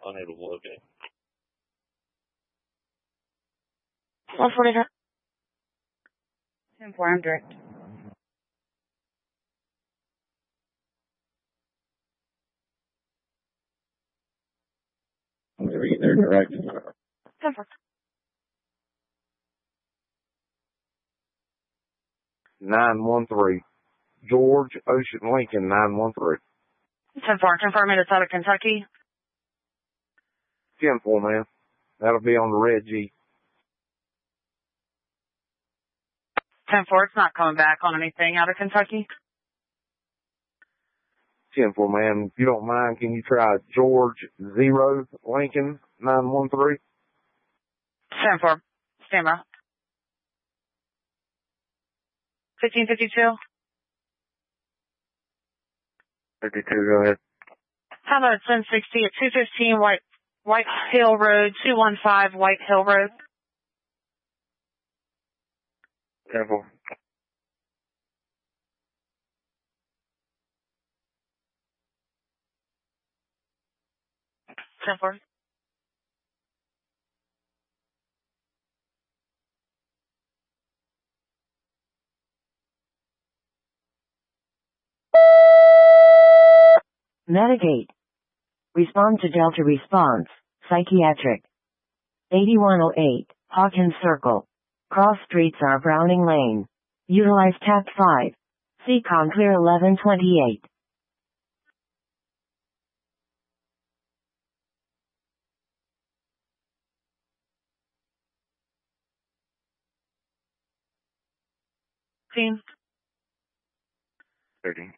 unable to locate. 140. 10-4, I'm direct. They're direct. 10-4. 913. George Ocean Lincoln 913. 10-4, confirming it's out of Kentucky. 10-4, man. That'll be on the red G. 10-4, it's not coming back on anything out of Kentucky. 10-4, man. If you don't mind, can you try George 0 Lincoln 913? 10-4, stand by. 1552. 52, go ahead. How about 1060 at 215 White Hill Road, 215 White Hill Road. 10-4. Medicate. Respond to Delta response. Psychiatric. 8108, Hawkins Circle. Cross streets are Browning Lane. Utilize TAP 5. CCOM clear 1128. Team. 13.